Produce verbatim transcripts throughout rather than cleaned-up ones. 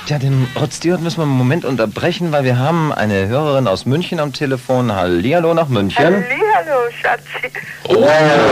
Tja, den Rod Stewart müssen wir einen Moment unterbrechen, weil wir haben eine Hörerin aus München am Telefon. Hallihallo nach München. Hallihallo, Schatzi. Oh!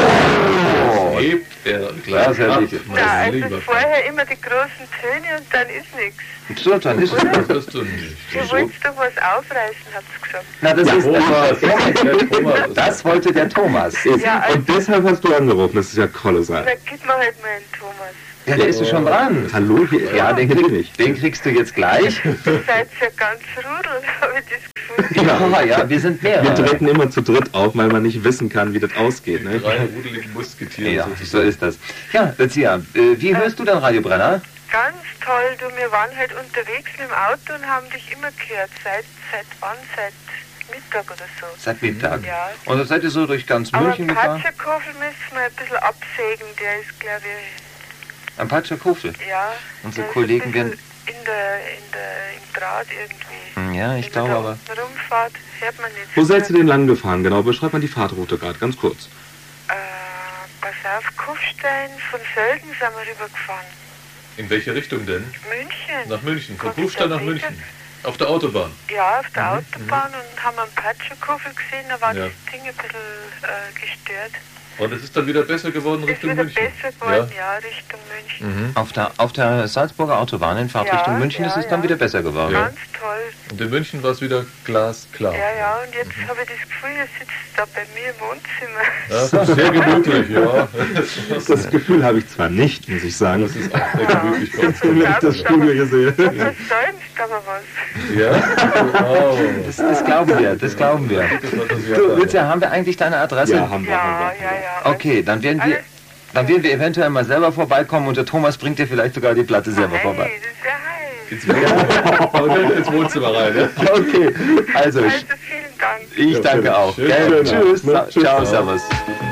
Oh. Hebt er gleich ab. Na, also vorher immer die großen Töne und dann ist nichts. So, dann ist es. Das wirst du nicht. Du wolltest doch was aufreißen, hat's gesagt. Na, das Ja, ist Thomas, der Thomas. Das wollte der Thomas. Ja, also, Und deshalb hast du angerufen, das ist ja kolossal. na, gib mir halt mal einen Thomas. Ja, der ist ja schon dran. Hallo, hier, ja, den krieg ich. Den kriegst du jetzt gleich. Ihr seid ja ganz rudel, habe ich das Gefühl. Ja, ja, wir sind Wir mehrere. treten immer zu dritt auf, weil man nicht wissen kann, wie das ausgeht. Ne? Drei rudeligen Musketiere. Ja, so ist das. Ja, Lucia, äh, wie hörst du denn Radio Brenner? Ganz toll, du, wir waren halt unterwegs mit dem Auto und haben dich immer gehört. Seit, seit wann? Seit Mittag oder so. Seit Mittag. Ja. Und dann seid ihr so durch ganz Aber München gefahren? Patschakofel müssen wir ein bisschen absägen, der ist, glaube ich, Am Patschakofel. ja. Unsere der ist Kollegen ein bisschen werden- in der, in der, im Draht irgendwie. Ja, ich Wenn glaube man da aber. unten rumfahrt, hört man nicht. Wo seid ihr denn lang gefahren? Genau, beschreib mal die Fahrtroute gerade, ganz kurz. Äh, pass auf, Kufstein, von Sölden sind wir rübergefahren. In welche Richtung denn? München. Nach München. Von Kommst du Kufstein da nach sicher? München. Auf der Autobahn. Ja, auf der Autobahn und haben einen Patschakofel gesehen, da war Ja. das Ding ein bisschen äh, gestört. Und es ist dann wieder besser geworden Ist Richtung wieder München. besser geworden, ja, Richtung München. Mhm. Auf der, auf der Salzburger Autobahn in Fahrtrichtung Ja, München ja, ist es dann ja. wieder besser geworden. Ja. Ganz toll. Und in München war es wieder glasklar. Ja, ja, und jetzt habe ich das Gefühl, ihr sitzt da bei mir im Wohnzimmer. Ja, das ist sehr gemütlich, ja. Das Gefühl habe ich zwar nicht, muss ich sagen. Das ist auch sehr gemütlich bei uns. Wenn ich das Studio hier sehe. Du versäumst aber was. Ja? Wow. Das, das glauben wir, das glauben wir. Das war das Du, ja. Lucia, haben wir eigentlich deine Adresse? Ja, haben wir. haben Ja, wir. ja, ja. Okay, dann werden wir, Alles- dann werden wir eventuell mal selber vorbeikommen und der Thomas bringt dir vielleicht sogar die Platte selber Hey, vorbei. das ist ja heiß. Ins Wohnzimmer, ins Wohnzimmer rein. Ne? Okay, also Also vielen Dank. ich danke auch. Schön. Gell? Schön. Tschüss. Ne? Tschüss. Ciao, servus.